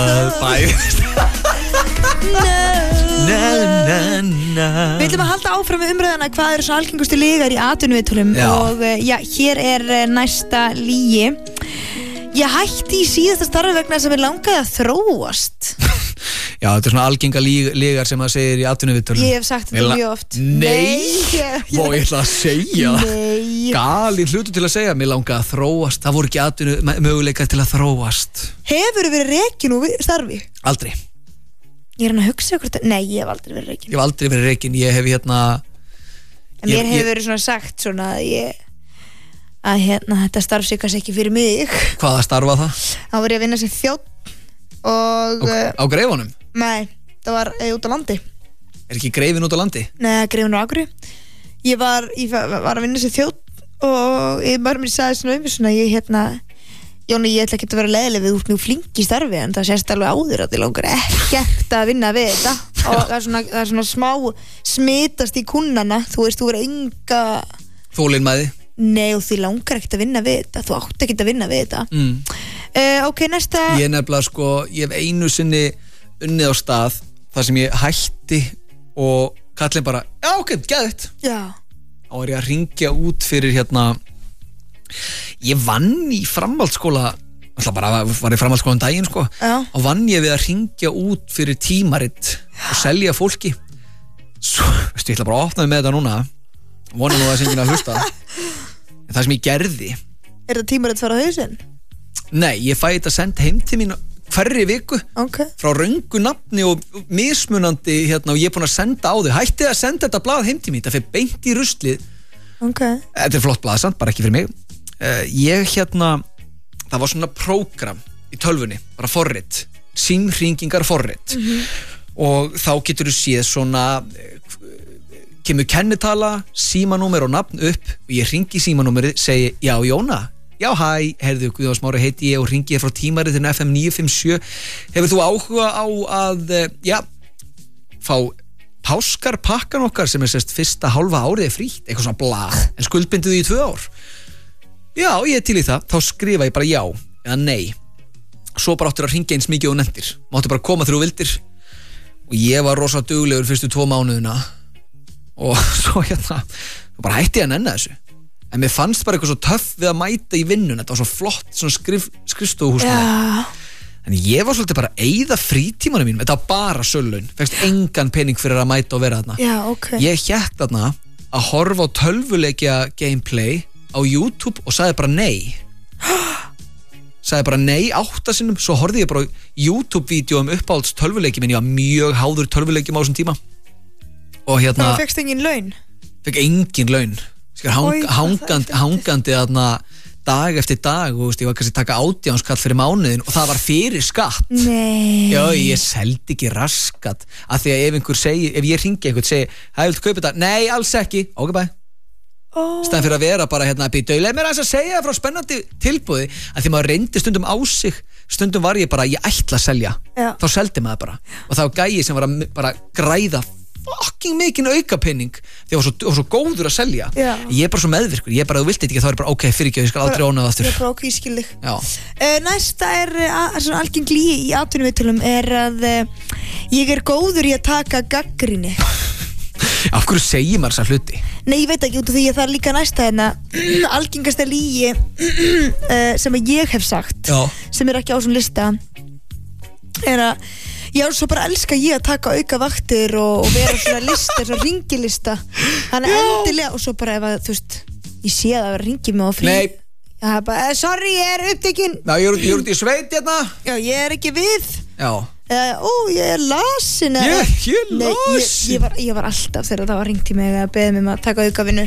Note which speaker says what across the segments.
Speaker 1: Við ætlum að halda áfram með umræðana hvað eru svo algengustu lygar í atvinnuviðtölum og hér er næsta lygi. Ég hætti í síðasta starfi vegna þess að mér langaði að þróast.
Speaker 2: Já, þetta er svona algenga lygar sem það segir í atvinnuviðtölum.
Speaker 1: Ég hef sagt þetta mjög oft.
Speaker 2: Nei, ég ætla að segja Galinn hlutur til að segja. Mér langaði að þróast. Það voru ekki atvinnu möguleikar til að þróast.
Speaker 1: Hefurðu verið rekin úr starfi?
Speaker 2: Aldrei.
Speaker 1: Ég er hann að hugsa hvort að... Nei, ég hef aldrei verið rekin.
Speaker 2: Ég hef aldrei verið rekin. Ég hef
Speaker 1: En mér hefur verið svona sagt svona að þetta starf sé kannski ekki fyrir mig.
Speaker 2: Hvaða starf var það?
Speaker 1: Þá var ég að vinna sem þjónn og...
Speaker 2: Á Greifunum?
Speaker 1: Nei, það var út á landi.
Speaker 2: Er ekki Greifinn út á landi?
Speaker 1: Nei, Greifinn á Akureyri. Ég var að vinna sem þjónn og ég bara mér sagði svona Jóni, ég ætla ekki að vera leiðileg við út mjög flink í starfi en það sést alveg áður að þið langar ekkert að vinna við þetta og það er svona smá smitast í kunnana, þú veist, þú verður enga
Speaker 2: þolinmæði.
Speaker 1: Nei, og þið langar ekkert að vinna við þetta, þú átt ekkert að vinna við þetta. Ok, næsta.
Speaker 2: Ég nefnilega ég hef einu sinni unnið á stað þar sem ég hætti og kallinn bara, já ok, geðvægt. Já. Þá var ég að hringja út fyrir ég vann í framhaldsskóla alltaf bara var í framhaldsskólan daginn og vann ég við að hringja út fyrir tímarit og selja fólki svo, veistu, ég ætla bara að opna mig með þetta núna vonum nú að það sé enginn að hlusta en það sem ég gerði
Speaker 1: Er það tímarit fara á hausinn?
Speaker 2: Nei, ég fæ þetta send heim til mín hverri viku frá röngu nafni og mismunandi og ég er búin að senda á þau hætti að senda þetta blað heim til mín það fer beint í ruslið Þetta er flott blað, samt, bara ekki fyrir mig það var svona prógram í tölvunni, bara forrit símhringingar forrit og þá getur þú séð svona kemur kennitala símanúmer og nafn upp og ég hringi símanúmerið, segi já Jóna já hæ, heyrðu Guðjón Smári heiti ég og hringi ég frá tímaritinu FM 957 hefur þú áhuga á að fá páskarpakkan okkar sem er sérst fyrsta hálfa árið frítt, eitthvað svona blað en skuldbindið í 2 ár Já, ég er til í það, þá skrifa ég bara já eða nei svo bara áttur að hringja eins mikið og nefndir máttu bara koma þegar þú vildir og ég var rosa duglegur fyrstu 2 mánuðina og svo bara hætti ég að nenna þessu en mér fannst bara eitthvað svo töff við að mæta í vinnun þetta var svo flott, svona skrifstofuhúsnæði en ég var svolítið bara að eyða frítímanum mínum þetta var bara sölullaun, fegst engan pening fyrir að mæta og vera þarna ég hékk þarna að horfa á tölvuleikja gameplay á YouTube og sagði bara nei 8 sinnum svo horfði ég bara YouTube-vídeó uppáhalds tölvuleiki minn ég var mjög háður tölvuleikjum á þessum tíma og
Speaker 1: Það fegst engin laun?
Speaker 2: Fekk engin laun hangandi þarna dag eftir dag og ég var kannski að taka 18 skall fyrir mánuðin og það var fyrir skatt
Speaker 1: Nei
Speaker 2: Já, ég seldi ekki raskat af því að ef ég hringi einhvern segi, hæ, viltu kaupa þetta? Nei, alls ekki, ok, bye Stæðan fyrir að vera bara býta leið mér að segja frá spennandi tilboði að því maður reyndi stundum á sig stundum var ég bara, ég ætla að selja þá seldi maður bara og það var gæi sem var að bara græða fucking mikinn aukapenning því að var svo góður að selja ég er bara svo meðvirkur, ég er bara, þú vilt eitthvað þá er bara ok, fyrir ekki, ég skal aldrei óna það aftur
Speaker 1: ég er bara ok, ég skil þig Næsta er svona algeng lygi í atvinnuviðtölum er að ég er góður í að taka gagnrýni
Speaker 2: Af hverju segir maður þessa hluti?
Speaker 1: Nei, ég veit ekki út af því að það er líka næsta algengasta lygi sem ég hef sagt sem er ekki á svona lista er að já, svo bara elska ég að taka auka vaktir og vera svona lista, svona ringilista þannig endilega og svo bara ef að, þú veist, ég sé að það var ringi mig og frí það er bara, sorry, ég er upptekinn
Speaker 2: ég er út í sveit hérna
Speaker 1: já, ég er ekki við
Speaker 2: já
Speaker 1: ég er lasin
Speaker 2: ég er lasin
Speaker 1: ég var alltaf þegar það var ringt í mig að beða mig að taka aukavinnu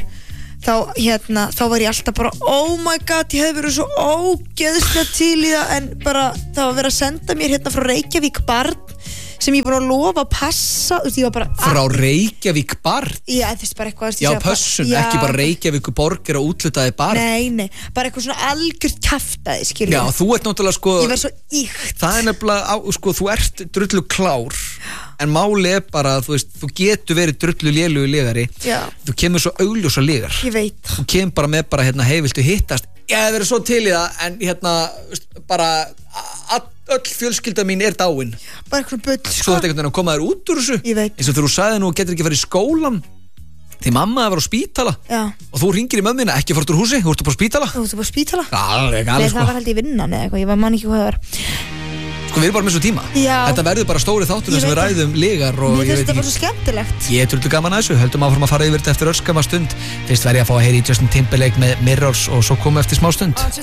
Speaker 1: þá var ég alltaf bara oh my god, ég hef verið svo ógeðslega til í það en bara það var verið að senda mér frá Reykjavík barn sem ég bara lofa að passa ég var bara
Speaker 2: frá Reykjavík barn?
Speaker 1: Já, þess bara eitthvað
Speaker 2: já, pössun, ekki bara Reykjavík borgir og útlutaði barn
Speaker 1: nei, bara eitthvað svona algjört kjaftaði skilur
Speaker 2: já, þú ert náttúrulega
Speaker 1: ég var svo íkt
Speaker 2: það er nefnilega, þú ert drullu klár en máli er bara, þú veist, þú getur verið drullu lélugu legari þú kemur svo augljósa legar
Speaker 1: ég veit
Speaker 2: þú kemur bara með hei, viltu hittast ég hef verið svo til í það en bara öll fjölskylda mín er dáin.
Speaker 1: Bara eitthvað bull, sko.
Speaker 2: Svo þetta einhvern veginn að koma þér út úr þessu.
Speaker 1: Ég veit.
Speaker 2: Eins og þegar þú sagði nú getur ekki farið í skólan því mamma var á spítala.
Speaker 1: Já.
Speaker 2: Og þú hringir í mömmina, ekki fórt úr húsi, þú ert upp á spítala.
Speaker 1: Þú ert upp á spítala?
Speaker 2: Alveg,
Speaker 1: Nei,
Speaker 2: sko.
Speaker 1: það var held ég vinnan eða eitthvað, ég man ekki hvað það var.
Speaker 2: Sko við erum bara með svo tíma.
Speaker 1: Já.
Speaker 2: Þetta verður bara stóri þáttur sem við ræðum legar og
Speaker 1: Mér
Speaker 2: ég
Speaker 1: finnst
Speaker 2: veit
Speaker 1: þetta bara
Speaker 2: ekki.
Speaker 1: svo skemmtilegt.
Speaker 2: Ég er trullu gaman að þessu, höldum áfram að fara yfir þetta eftir örskama stund. Fyrst verð ég að fá að heyra í Justin Timberlake með Mirrors og svo komum við eftir smá stund.